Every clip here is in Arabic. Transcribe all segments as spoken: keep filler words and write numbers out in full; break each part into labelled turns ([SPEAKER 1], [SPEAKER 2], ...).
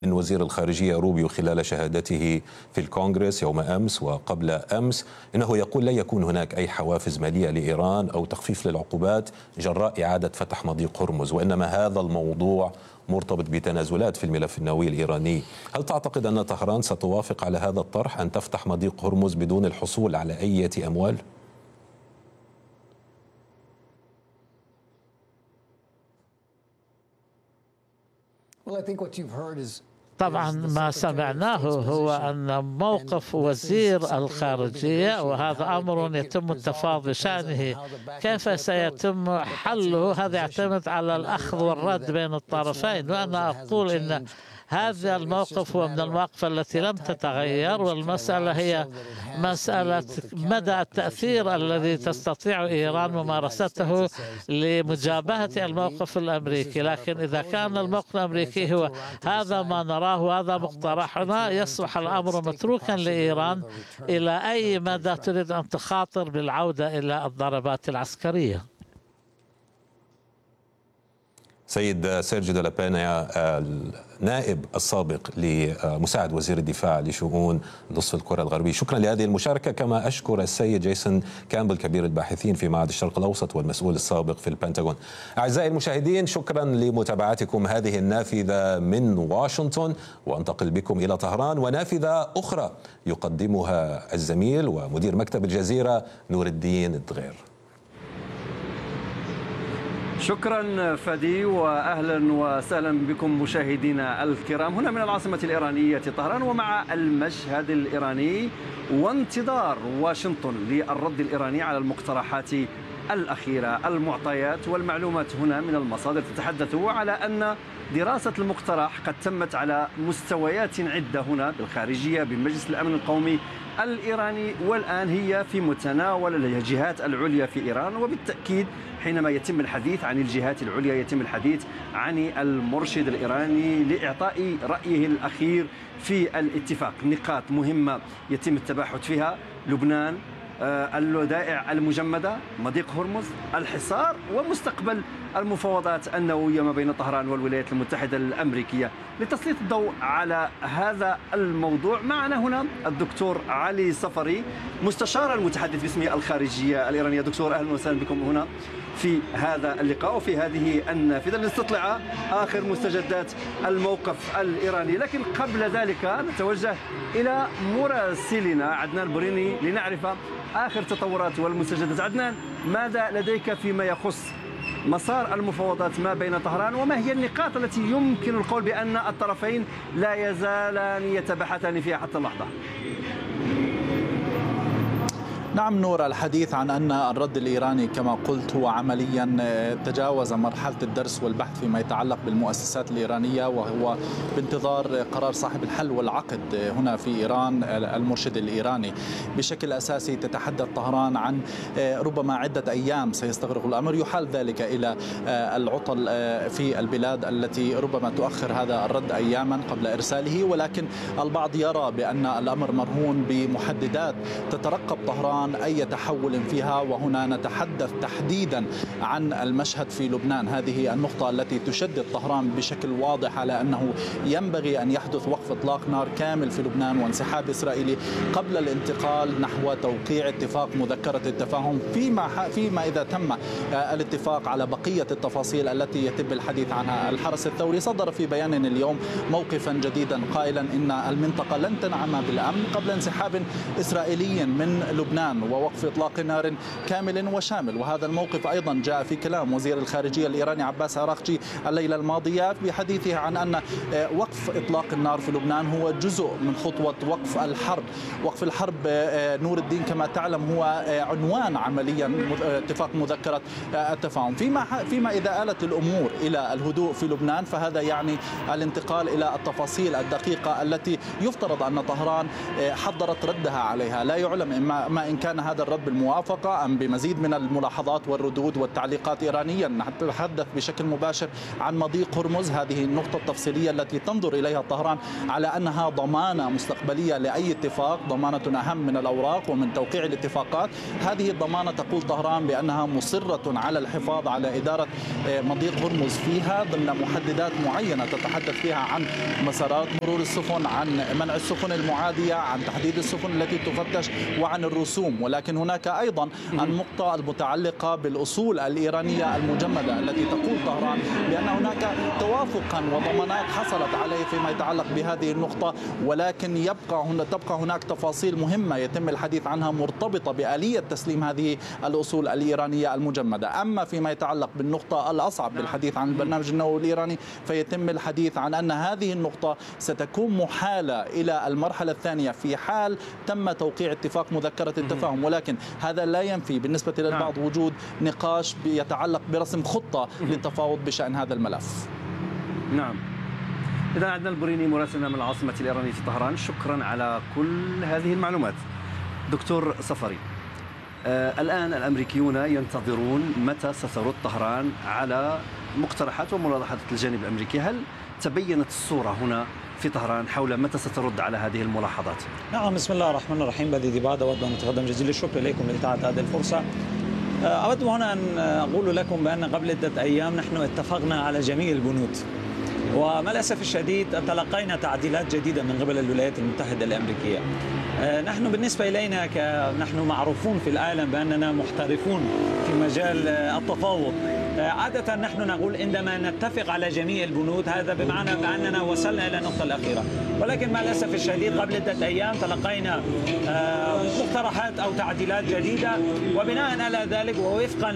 [SPEAKER 1] من وزير الخارجية روبيو خلال شهادته في الكونغرس يوم أمس وقبل أمس إنه يقول لا يكون هناك أي حوافز مالية لإيران أو تخفيف للعقوبات جراء إعادة فتح مضيق هرمز، وإنما هذا الموضوع مرتبط بتنازلات في الملف النووي الإيراني. هل تعتقد أن طهران ستوافق على هذا الطرح أن تفتح مضيق هرمز بدون الحصول على أي أموال؟
[SPEAKER 2] طبعا ما سمعناه هو أن موقف وزير الخارجية، وهذا أمر يتم التفاوض بشأنه، كيف سيتم حله هذا يعتمد على الأخذ والرد بين الطرفين. وأنا أقول إن هذا الموقف هو من المواقف التي لم تتغير، والمسألة هي مسألة مدى التأثير الذي تستطيع إيران ممارسته لمجابهة الموقف الأمريكي. لكن إذا كان الموقف الأمريكي هو هذا ما نراه وهذا مقترحنا، يصبح الأمر متروكا لإيران إلى أي مدى تريد أن تخاطر بالعودة إلى الضربات العسكرية.
[SPEAKER 1] سيد سيرجيو دي لا بينا، النائب السابق لمساعد وزير الدفاع لشؤون نصف الكرة الغربية، شكرا لهذه المشاركة. كما أشكر السيد جيسون كامبل كبير الباحثين في معهد الشرق الأوسط والمسؤول السابق في البنتاغون. أعزائي المشاهدين، شكرا لمتابعتكم هذه النافذة من واشنطن، وأنتقل بكم إلى طهران ونافذة أخرى يقدمها الزميل ومدير مكتب الجزيرة نور الدين الدغير.
[SPEAKER 3] شكرا فادي، واهلا وسهلا بكم مشاهدينا الكرام هنا من العاصمه الايرانيه طهران، ومع المشهد الايراني وانتظار واشنطن للرد الايراني على المقترحات الاخيره. المعطيات والمعلومات هنا من المصادر تتحدث على ان دراسه المقترح قد تمت على مستويات عده هنا بالخارجيه بمجلس الامن القومي الإيراني، والآن هي في متناول الجهات العليا في إيران. وبالتأكيد حينما يتم الحديث عن الجهات العليا يتم الحديث عن المرشد الإيراني لإعطاء رأيه الأخير في الاتفاق. نقاط مهمة يتم التباحث فيها: لبنان، الودائع المجمدة، مضيق هرمز، الحصار، ومستقبل المفاوضات النووية ما بين طهران والولايات المتحدة الأمريكية. لتسليط الضوء على هذا الموضوع معنا هنا الدكتور علي صفري، مستشار المتحدث باسم الخارجية الإيرانية. دكتور أهلا وسهلا بكم هنا في هذا اللقاء وفي هذه النافذة لنستطلع آخر مستجدات الموقف الإيراني. لكن قبل ذلك نتوجه إلى مراسلنا عدنان بريني لنعرف آخر تطورات والمستجدات. عدنان، ماذا لديك فيما يخص مسار المفاوضات ما بين طهران، وما هي النقاط التي يمكن القول بأن الطرفين لا يزالان يتباحثان فيها حتى اللحظة؟
[SPEAKER 4] نعم نور، الحديث عن أن الرد الإيراني كما قلت هو عمليا تجاوز مرحلة الدرس والبحث فيما يتعلق بالمؤسسات الإيرانية، وهو بانتظار قرار صاحب الحل والعقد هنا في إيران المرشد الإيراني. بشكل أساسي تتحدث طهران عن ربما عدة أيام سيستغرق الأمر، يحال ذلك إلى العطل في البلاد التي ربما تؤخر هذا الرد أياما قبل إرساله، ولكن البعض يرى بأن الأمر مرهون بمحددات تترقب طهران أي تحول فيها. وهنا نتحدث تحديدا عن المشهد في لبنان، هذه النقطة التي تشدد طهران بشكل واضح على أنه ينبغي أن يحدث وقف إطلاق نار كامل في لبنان وانسحاب إسرائيلي قبل الانتقال نحو توقيع اتفاق مذكرة التفاهم، فيما فيما إذا تم الاتفاق على بقية التفاصيل التي يتم الحديث عنها. الحرس الثوري صدر في بيان اليوم موقفا جديدا قائلا إن المنطقة لن تنعم بالأمن قبل انسحاب إسرائيلي من لبنان ووقف إطلاق نار كامل وشامل. وهذا الموقف أيضا جاء في كلام وزير الخارجية الإيراني عباس عراقجي الليلة الماضية بحديثه عن أن وقف إطلاق النار في لبنان هو جزء من خطوة وقف الحرب. وقف الحرب نور الدين كما تعلم هو عنوان عمليا اتفاق مذكرة التفاهم. فيما فيما إذا آلت الأمور إلى الهدوء في لبنان فهذا يعني الانتقال إلى التفاصيل الدقيقة التي يفترض أن طهران حضرت ردها عليها. لا يعلم ما إن كان هذا الرد بالموافقة أم بمزيد من الملاحظات والردود والتعليقات إيرانيا. نتحدث بشكل مباشر عن مضيق هرمز، هذه النقطة التفصيلية التي تنظر إليها طهران على أنها ضمانة مستقبلية لأي اتفاق، ضمانة أهم من الأوراق ومن توقيع الاتفاقات. هذه الضمانة تقول طهران بأنها مصرة على الحفاظ على إدارة مضيق هرمز فيها ضمن محددات معينة تتحدث فيها عن مسارات مرور السفن، عن منع السفن المعادية، عن تحديد السفن التي تفتش، وعن الرسوم. ولكن هناك أيضا النقطة المتعلقة بالأصول الإيرانية المجمدة التي تقول طهران بأن هناك توافقا وضمانات حصلت عليه فيما يتعلق بهذه النقطة، ولكن يبقى هنا تبقى هناك تفاصيل مهمة يتم الحديث عنها مرتبطة بآلية تسليم هذه الأصول الإيرانية المجمدة. أما فيما يتعلق بالنقطة الأصعب بالحديث عن البرنامج النووي الإيراني فيتم الحديث عن أن هذه النقطة ستكون محالة إلى المرحلة الثانية في حال تم توقيع اتفاق مذكرة التفاهم، ولكن هذا لا ينفي بالنسبة للبعض وجود نقاش يتعلق برسم خطة للتفاوض بشأن هذا الملف.
[SPEAKER 3] نعم. إذا عدنا البريني مراسلنا من العاصمة الإيرانية طهران، شكرا على كل هذه المعلومات. دكتور صفري، آه الآن الأمريكيون ينتظرون متى سترد طهران على مقترحات وملاحظات الجانب الأمريكي. هل تبينت الصورة هنا في طهران حول متى سترد على هذه الملاحظات؟
[SPEAKER 5] نعم، بسم الله الرحمن الرحيم. بدي بعد أود أن أتقدم جزيل الشكر إليكم لإتاحة هذه الفرصة. أود هنا أن أقول لكم بأن قبل عدة أيام نحن اتفقنا على جميع البنود، وما الأسف الشديد تلقينا تعديلات جديدة من قبل الولايات المتحدة الأمريكية. نحن بالنسبة إلينا نحن معروفون في العالم بأننا محترفون في مجال التفاوض. عادة نحن نقول عندما نتفق على جميع البنود هذا بمعنى بأننا وصلنا إلى النقطة الأخيرة، ولكن مع الأسف الشديد قبل عدة أيام تلقينا مقترحات أو تعديلات جديدة، وبناء على ذلك ووفقا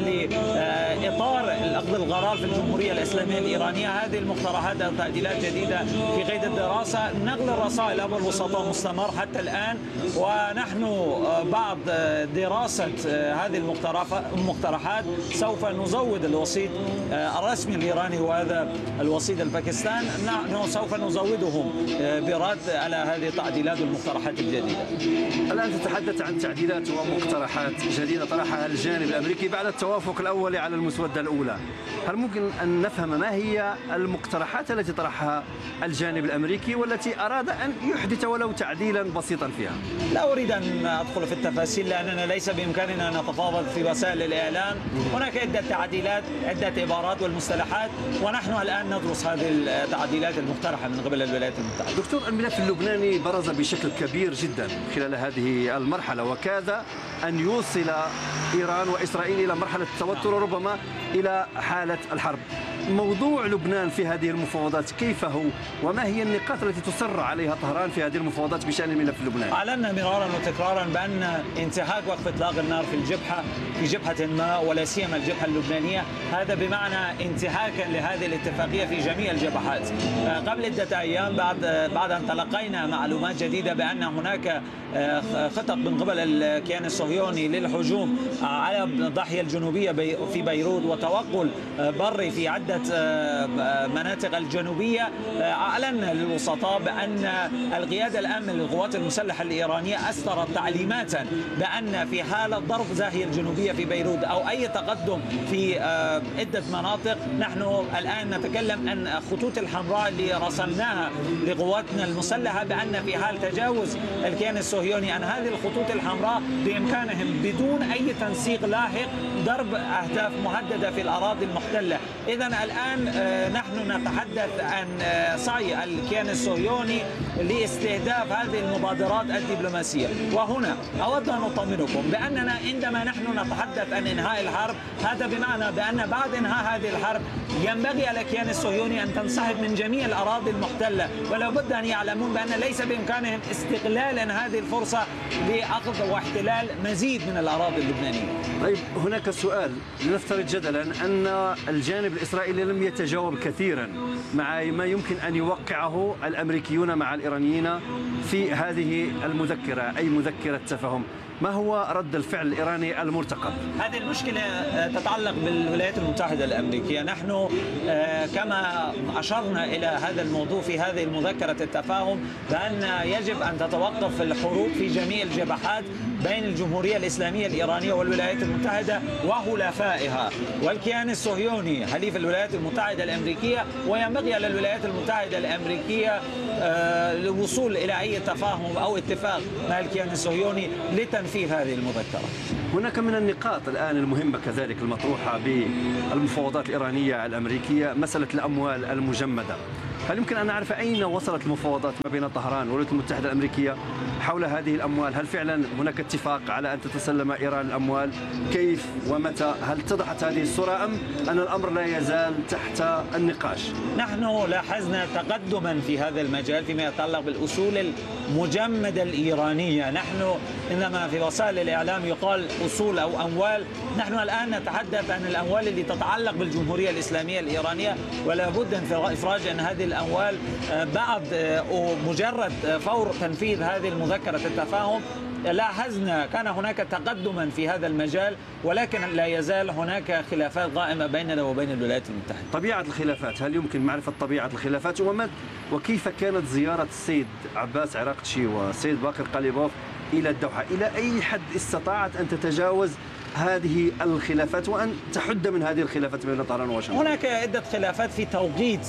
[SPEAKER 5] لإطار أخذ القرار في الجمهورية الإسلامية الإيرانية هذه المقترحات أو تعديلات جديدة في قيد الدراسة. نقل الرسائل أمر الوسطاء مستمر حتى الآن، ونحن بعد دراسة هذه المقترحات سوف نزود الوسيط الرسمي الإيراني وهذا الوسيط الباكستان، نحن سوف نزودهم برد على هذه التعديلات والمقترحات الجديدة.
[SPEAKER 3] الآن تتحدث عن تعديلات ومقترحات جديدة طرحها الجانب الأمريكي بعد التوافق الأول على المسودة الأولى. هل ممكن أن نفهم ما هي المقترحات التي طرحها الجانب الأمريكي والتي أراد أن يحدث ولو تعديلا بسيطا فيها؟
[SPEAKER 5] لا أريد أن أدخل في التفاصيل لأننا ليس بإمكاننا أن نتفاوض في وسائل الإعلام. هناك عدة تعديلات، عدة عبارات والمصطلحات، ونحن الآن ندرس هذه التعديلات المقترحة من قبل الولايات المتحدة.
[SPEAKER 3] دكتور، الملف اللبناني برز بشكل كبير جدا خلال هذه المرحلة، وكاد أن يوصل إيران وإسرائيل إلى مرحلة التوتر وربما إلى حالة الحرب. موضوع لبنان في هذه المفاوضات كيف هو، وما هي النقاط التي تصر عليها طهران في هذه المفاوضات بشأن الملف اللبناني؟
[SPEAKER 5] أعلنا مرارا وتكرارا بأن انتهاك وقف إطلاق النار في الجبهة في جبهة ما ولا سيما الجبهة اللبنانية هذا بمعنى انتهاكا لهذه الاتفاقية في جميع الجبهات. قبل عدة أيام بعد بعد أن تلقينا معلومات جديدة بأن هناك خطط من قبل الكيان الصهيوني للهجوم على الضاحية الجنوبية في بيروت وتوغل بري في عدة مناطق الجنوبية. أعلن للوسطاء بأن القيادة الأمن للقوات المسلحة الإيرانية أصدرت تعليماتا بأن في حالة ضرب الضاحية الجنوبية في بيروت أو أي تقدم في عدة مناطق، نحن الآن نتكلم عن الخطوط الحمراء اللي رسمناها لقواتنا المسلحة بأن في حال تجاوز الكيان الصهيوني عن هذه الخطوط الحمراء بإمكانهم بدون أي تنسيق لاحق ضرب أهداف محددة في الأراضي المحتلة. إذن الآن نحن نتحدث عن سعي الكيان الصهيوني لاستهداف هذه المبادرات الدبلوماسية. وهنا أود أن أطمنكم بأننا عندما نحن نتحدث عن إنهاء الحرب هذا بمعنى بأن بعد إنهاء هذه الحرب ينبغي على الكيان الصهيوني أن تنسحب من جميع الأراضي المحتلة، ولو بد أن يعلمون بأن ليس بإمكانهم استغلال هذه الفرصة لأخذ واحتلال مزيد من الأراضي اللبنانية.
[SPEAKER 3] طيب، هناك سؤال، لنفترض جدلا أن الجانب الإسرائيلي لم يتجاوب كثيرا مع ما يمكن أن يوقعه الأمريكيون مع الإيرانيين في هذه المذكرة أي مذكرة تفاهم. ما هو رد الفعل الإيراني المرتقب؟
[SPEAKER 5] هذه المشكلة تتعلق بالولايات المتحدة الأمريكية. نحن كما أشرنا إلى هذا الموضوع في هذه المذكرة التفاهم بأن يجب أن تتوقف الحروب في جميع الجبهات بين الجمهورية الإسلامية الإيرانية والولايات المتحدة وحلفائها والكيان الصهيوني حليف الولايات المتحدة الأمريكية، وينبغي على الولايات المتحدة الأمريكية الوصول إلى أي تفاهم أو اتفاق مع الكيان الصهيوني لتنفيذ هذه المذكرة.
[SPEAKER 3] هناك من النقاط الآن المهمة كذلك المطروحة بالمفاوضات الإيرانية الأمريكية مسألة الأموال المجمدة. هل يمكن أن نعرف أين وصلت المفاوضات ما بين طهران والولايات المتحدة الأمريكية حول هذه الأموال؟ هل فعلا هناك اتفاق على أن تتسلم إيران الأموال؟ كيف ومتى؟ هل اتضحت هذه الصورة أم أن الأمر لا يزال تحت النقاش؟
[SPEAKER 5] نحن لاحظنا تقدما في هذا المجال فيما يتعلق بالأصول المجمدة الإيرانية. نحن إنما في وسائل الإعلام يقال أصول أو أموال، نحن الآن نتحدث عن الأموال التي تتعلق بالجمهورية الإسلامية الإيرانية، ولا بد من إفراج أن هذه الأموال بعد مجرد فور تنفيذ هذه المذكرة التفاهم لاحظنا كان هناك تقدما في هذا المجال، ولكن لا يزال هناك خلافات قائمة بيننا وبين الولايات المتحدة.
[SPEAKER 3] طبيعة الخلافات، هل يمكن معرفة طبيعة الخلافات وكيف كانت زيارة السيد عباس عراقتشي والسيد باقر قليبوف إلى الدوحة؟ إلى أي حد استطاعت أن تتجاوز هذه الخلافات وأن تحد من هذه الخلافات بين طهران وواشنطن؟
[SPEAKER 5] هناك عدة خلافات في توقيت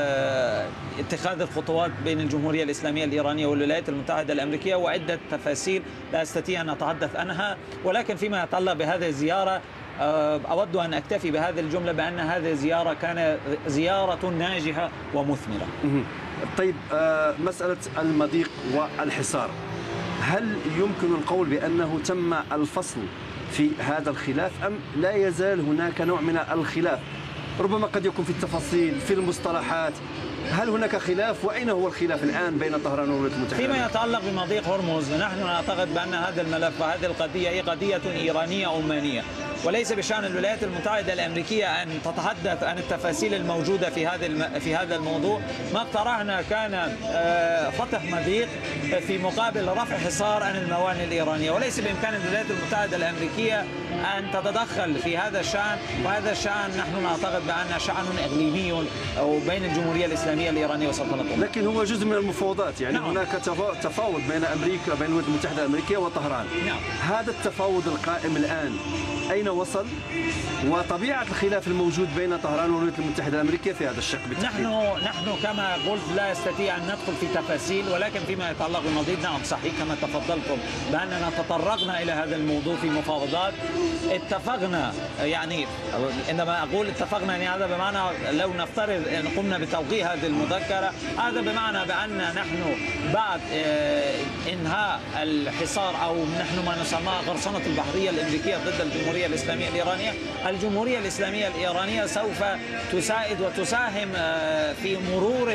[SPEAKER 5] اه اتخاذ الخطوات بين الجمهورية الإسلامية الإيرانية والولايات المتحدة الأمريكية، وعدة تفاصيل لا أستطيع أن أتحدث عنها، ولكن فيما يتعلق بهذه الزيارة اه أود أن أكتفي بهذه الجملة بأن هذه الزيارة كانت زيارة ناجحة ومثمرة.
[SPEAKER 3] طيب، اه مسألة المضيق والحصار، هل يمكن القول بأنه تم الفصل في هذا الخلاف أم لا يزال هناك نوع من الخلاف؟ ربما قد يكون في التفاصيل في المصطلحات. هل هناك خلاف وأين هو الخلاف الآن بين طهران والولايات المتحدة؟
[SPEAKER 5] فيما يتعلق بمضيق هرمز، نحن نعتقد بأن هذا الملف وهذه القضية هي قضية إيرانية عمانية، وليس بشأن الولايات المتحدة الأمريكية أن تتحدث عن التفاصيل الموجودة في هذا الم... في هذا الموضوع. ما اقترحنا كان فتح مضيق في مقابل رفع حصار عن الموانئ الإيرانية، وليس بإمكان الولايات المتحدة الأمريكية أن تتدخل في هذا الشأن، وهذا الشأن نحن نعتقد بأنه شأن إقليمي أو بين الجمهورية الإسلامية الإيرانية وسلطنة عمان.
[SPEAKER 3] لكن هو جزء من المفاوضات، يعني نعم. هناك تفاوض بين أمريكا بين الولايات المتحدة الأمريكية وطهران.
[SPEAKER 5] نعم.
[SPEAKER 3] هذا التفاوض القائم الآن أين وصل؟ وطبيعة الخلاف الموجود بين طهران والولايات المتحدة الأمريكية في هذا الشق بالتحديد؟
[SPEAKER 5] نحن نحن كما قلت لا استطيع أن ندخل في تفاصيل، ولكن فيما يتعلق بالمضيق نعم صحيح كما تفضلتم بأننا تطرقنا إلى هذا الموضوع في مفاوضات. اتفقنا، يعني عندما أقول اتفقنا يعني هذا بمعنى لو نفترض أن قمنا بتوقيع هذه المذكرة، هذا بمعنى بأن نحن بعد إنهاء الحصار أو نحن ما نسمى غرسنة البحرية الأمريكية ضد الجمهورية الإسلامية الإيرانية، الجمهورية الإسلامية الإيرانية سوف تساعد وتساهم في مرور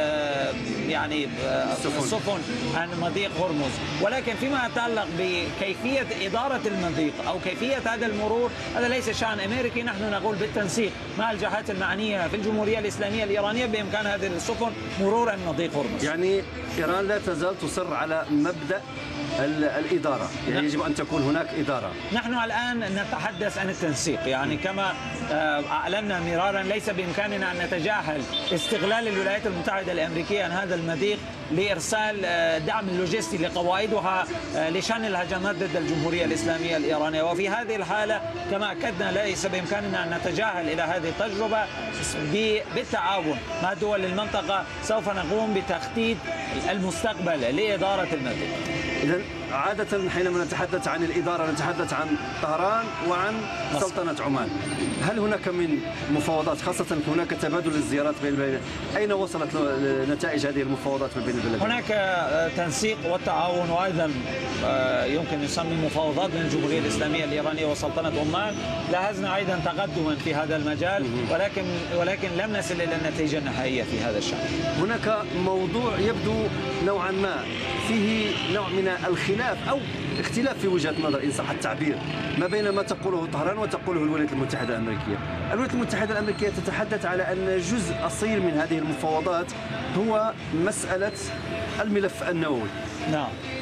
[SPEAKER 5] يعني السفن عن مضيق هرمز. ولكن فيما يتعلق بكيفية إدارة المضيق أو كيفية هذا المرور، هذا ليس شأن أمريكي. نحن نقول بالتنسيق مع الجهات المعنية في الجمهورية الإسلامية الإيرانية بإمكان هذه السفن مرور عن مضيق هرمز.
[SPEAKER 3] يعني إيران لا تزال تصر على مبدأ الإدارة، يعني يجب أن تكون هناك إدارة.
[SPEAKER 5] نحن الآن نتحدث عن التنسيق، يعني كما أعلنا مرارا ليس بإمكاننا أن نتجاهل استغلال الولايات المتحدة الأمريكية عن هذا المضيق لإرسال دعم لوجستي لقوائدها لشن الهجمات ضد الجمهورية الإسلامية الإيرانية. وفي هذه الحالة كما أكدنا ليس بإمكاننا أن نتجاهل إلى هذه التجربة. بالتعاون مع دول المنطقة سوف نقوم بتخطيط المستقبل لإدارة المضيق.
[SPEAKER 3] إذن عادة حينما نتحدث عن الإدارة نتحدث عن طهران وعن سلطنة عمان. هل هناك من مفاوضات، خاصة هناك تبادل الزيارات بين البلدين، أين وصلت نتائج هذه المفاوضات ما بين البلدين؟
[SPEAKER 5] هناك تنسيق والتعاون، وأيضا يمكن يسمى مفاوضات بين الجمهورية الإسلامية الإيرانية وسلطنة عمان. لاحظنا أيضا تقدما في هذا المجال، ولكن ولكن لم نصل إلى النتيجة النهائية في هذا الشأن.
[SPEAKER 3] هناك موضوع يبدو نوعا ما فيه نوع من الخلاف أو اختلاف في وجهة نظر إن صح التعبير ما بين ما تقوله طهران وتقوله الولايات المتحدة الأمريكية. الولايات المتحدة الأمريكية تتحدث على أن جزء أصيل من هذه المفاوضات هو مسألة الملف النووي.
[SPEAKER 5] نعم.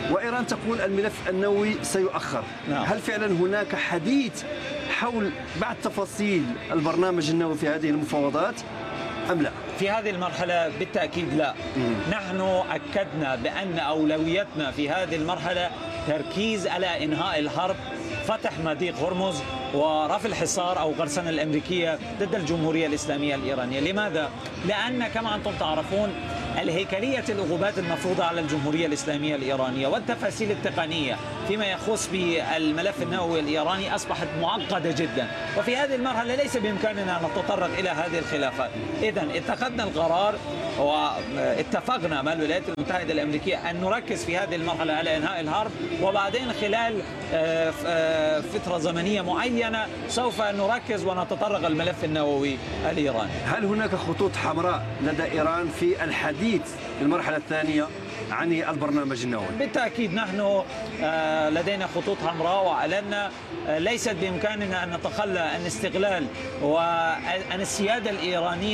[SPEAKER 3] وإيران تقول الملف النووي سيؤخر.
[SPEAKER 5] نعم.
[SPEAKER 3] هل فعلا هناك حديث حول بعض تفاصيل البرنامج النووي في هذه المفاوضات أم لا؟
[SPEAKER 5] في هذه المرحلة بالتأكيد لا. مم. نحن أكدنا بأن أولويتنا في هذه المرحلة تركيز على إنهاء الحرب، فتح مضيق هرمز، ورفع الحصار أو قرصنة الأمريكية ضد الجمهورية الإسلامية الإيرانية. لماذا؟ لأن كما أنتم تعرفون الهيكلية العقوبات المفروضة على الجمهورية الإسلامية الإيرانية والتفاصيل التقنية فيما يخص بالملف النووي الإيراني أصبحت معقدة جدا، وفي هذه المرحلة ليس بإمكاننا أن نتطرق إلى هذه الخلافات. إذن اتخذنا القرار واتفقنا مع الولايات المتحدة الأمريكية أن نركز في هذه المرحلة على إنهاء الحرب، وبعدين خلال فترة زمنية معينة سوف نركز ونتطرق الملف النووي الإيراني.
[SPEAKER 3] هل هناك خطوط حمراء لدى إيران في الحديث في المرحلة الثانية عن البرنامج النووي؟
[SPEAKER 5] بالتأكيد نحن لدينا خطوط حمراء، وأعلنا ليست بإمكاننا أن نتخلى عن استغلال وعن السيادة الإيرانية